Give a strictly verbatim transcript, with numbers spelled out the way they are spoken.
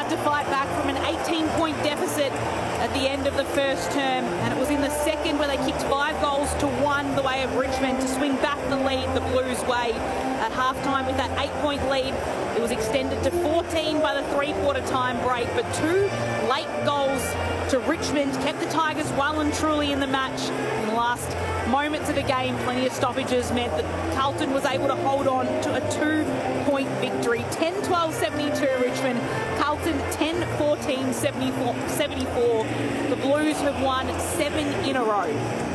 to fight back from an eighteen point deficit at the end of the first term, and it was in the second where they kicked five goals to one the way of Richmond to swing back the lead the Blues' way. At halftime with that eight point lead, it was extended to fourteen by the three-quarter time break, but two late goals to Richmond kept the Tigers well and truly in the match. In the last moments of the game, plenty of stoppages meant that Carlton was able to hold on to a two-point victory. ten twelve seventy-two Richmond, Carlton ten fourteen seventy-four. The Blues have won seven in a row.